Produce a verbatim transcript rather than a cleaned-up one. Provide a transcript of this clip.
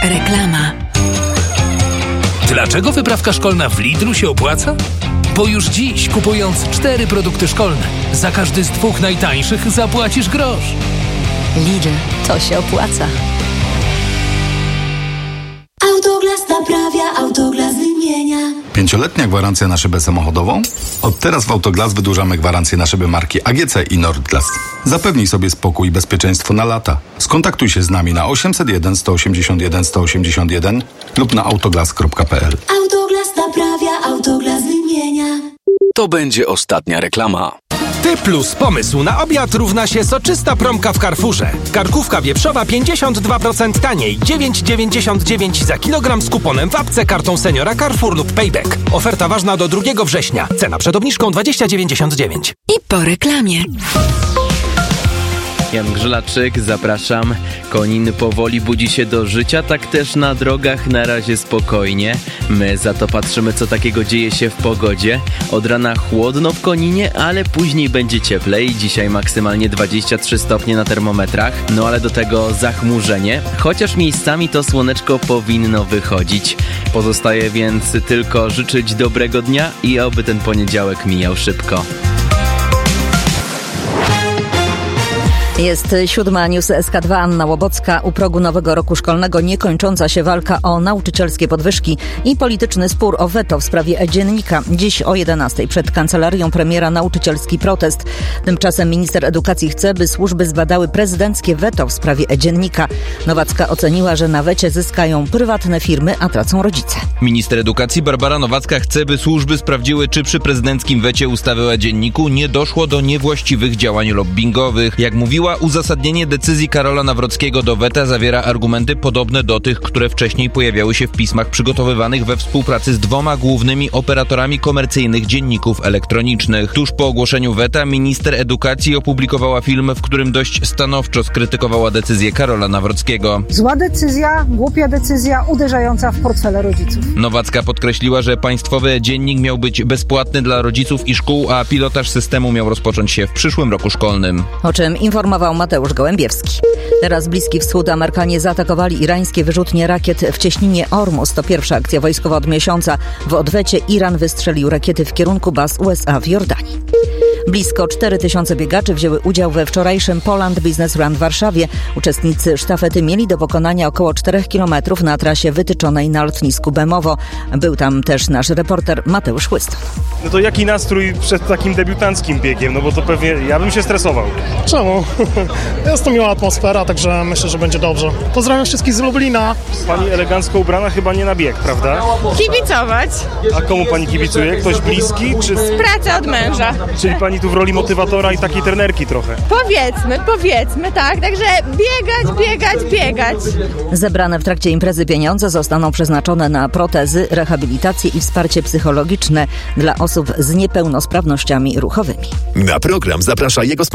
Reklama. Dlaczego wyprawka szkolna w Lidlu się opłaca? Bo już dziś, kupując cztery produkty szkolne, za każdy z dwóch najtańszych zapłacisz grosz. Lidl, to się opłaca. Autoglas naprawia, Autoglas wymienia. Pięcioletnia gwarancja na szybę samochodową? Od teraz w Autoglas wydłużamy gwarancję na szyby marki A G C i Nordglas. Zapewnij sobie spokój i bezpieczeństwo na lata. Skontaktuj się z nami na osiemset jeden sto osiemdziesiąt jeden sto osiemdziesiąt jeden lub na autoglas kropka p l. Autoglas naprawia, Autoglas wymienia. To będzie ostatnia reklama. Ty plus pomysł na obiad równa się soczysta promka w Carrefourze. Karkówka wieprzowa pięćdziesiąt dwa procent taniej, dziewięć dziewięćdziesiąt dziewięć za kilogram z kuponem w apce, kartą seniora Carrefour lub Payback. Oferta ważna do drugiego września. Cena przed obniżką dwadzieścia dziewięćdziesiąt dziewięć. I po reklamie. Jan Grzelaczyk, zapraszam. Konin powoli budzi się do życia, tak też na drogach na razie spokojnie. My za to patrzymy, co takiego dzieje się w pogodzie. Od rana chłodno w Koninie, ale później będzie cieplej. Dzisiaj maksymalnie dwadzieścia trzy stopnie na termometrach, no ale do tego zachmurzenie. Chociaż miejscami to słoneczko powinno wychodzić. Pozostaje więc tylko życzyć dobrego dnia i oby ten poniedziałek mijał szybko. Jest siódma, News S K dwa, Anna Łobocka. U progu nowego roku szkolnego niekończąca się walka o nauczycielskie podwyżki i polityczny spór o weto w sprawie e-dziennika. Dziś o jedenastej przed kancelarią premiera nauczycielski protest. Tymczasem minister edukacji chce, by służby zbadały prezydenckie weto w sprawie e-dziennika. Nowacka oceniła, że na wecie zyskają prywatne firmy, a tracą rodzice. Minister edukacji Barbara Nowacka chce, by służby sprawdziły, czy przy prezydenckim wecie ustawy o e-dzienniku nie doszło do niewłaściwych działań lobbingowych. Jak mówiła, uzasadnienie decyzji Karola Nawrockiego do weta zawiera argumenty podobne do tych, które wcześniej pojawiały się w pismach przygotowywanych we współpracy z dwoma głównymi operatorami komercyjnych dzienników elektronicznych. Tuż po ogłoszeniu weta minister edukacji opublikowała film, w którym dość stanowczo skrytykowała decyzję Karola Nawrockiego. Zła decyzja, głupia decyzja, uderzająca w portfele rodziców. Nowacka podkreśliła, że państwowy dziennik miał być bezpłatny dla rodziców i szkół, a pilotaż systemu miał rozpocząć się w przyszłym roku szkolnym. O czym informował Mateusz Gołębiewski. Teraz Bliski Wschód. Amerykanie zaatakowali irańskie wyrzutnie rakiet w cieśninie Ormus. To pierwsza akcja wojskowa od miesiąca. W odwecie Iran wystrzelił rakiety w kierunku baz U S A w Jordanii. Blisko cztery tysiące biegaczy wzięły udział we wczorajszym Poland Business Run w Warszawie. Uczestnicy sztafety mieli do pokonania około czterech kilometrów na trasie wytyczonej na lotnisku Bemowo. Był tam też nasz reporter Mateusz Chłyston. No to jaki nastrój przed takim debiutanckim biegiem? No bo to pewnie ja bym się stresował. Czemu? Jest to miła atmosfera, także myślę, że będzie dobrze. Pozdrawiam wszystkich z Lublina. Pani elegancko ubrana chyba nie na bieg, prawda? Kibicować. A komu pani kibicuje? Ktoś bliski? Czy... Z pracy od męża. Czyli pani tu w roli motywatora i takiej trenerki trochę? Powiedzmy, powiedzmy, tak. Także biegać, biegać, biegać. Zebrane w trakcie imprezy pieniądze zostaną przeznaczone na protezy, rehabilitację i wsparcie psychologiczne dla osób z niepełnosprawnościami ruchowymi. Na program zaprasza jego